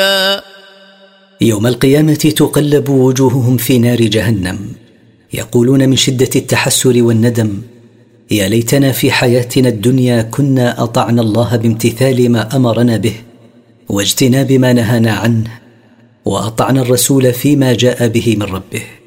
يوم القيامة تقلب وجوههم في نار جهنم، يقولون من شدة التحسر والندم: يا ليتنا في حياتنا الدنيا كنا أطعنا الله بامتثال ما أمرنا به واجتناب ما نهانا عنه، وأطعنا الرسول فيما جاء به من ربه.